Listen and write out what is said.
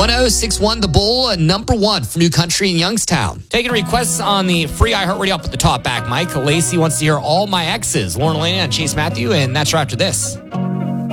1061 The Bull, number one for New Country in Youngstown. Taking requests on the free iHeartRadio up at the top back, Mike. Lacey wants to hear All My Exes. Lauren Elena and Chase Matthew, and that's right after this.